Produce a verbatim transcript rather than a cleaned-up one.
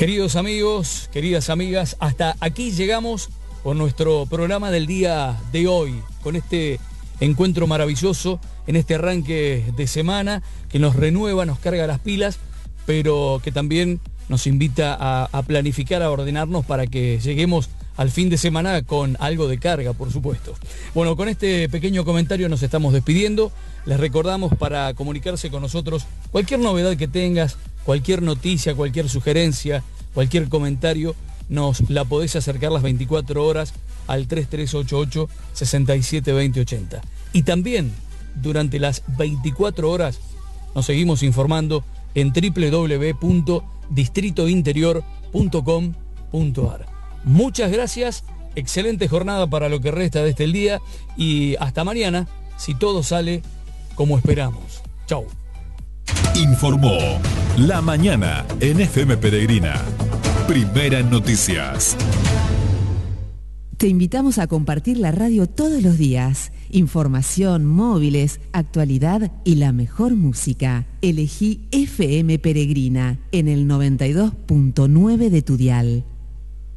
Queridos amigos, queridas amigas, hasta aquí llegamos con nuestro programa del día de hoy, con este encuentro maravilloso, en este arranque de semana que nos renueva, nos carga las pilas, pero que también nos invita a, a planificar, a ordenarnos para que lleguemos al fin de semana con algo de carga, por supuesto. Bueno, con este pequeño comentario nos estamos despidiendo. Les recordamos para comunicarse con nosotros cualquier novedad que tengas, cualquier noticia, cualquier sugerencia, cualquier comentario, nos la podés acercar las veinticuatro horas al tres tres ocho ocho, seis siete dos cero ocho cero. Y también durante las veinticuatro horas nos seguimos informando en doble u doble u doble u punto distrito interior punto com punto a r. Muchas gracias, excelente jornada para lo que resta de este día y hasta mañana, si todo sale como esperamos. Chau. Informó La Mañana en F M Peregrina. Primera en noticias. Te invitamos a compartir la radio todos los días. Información, móviles, actualidad y la mejor música. Elegí F M Peregrina en el noventa y dos punto nueve de tu dial.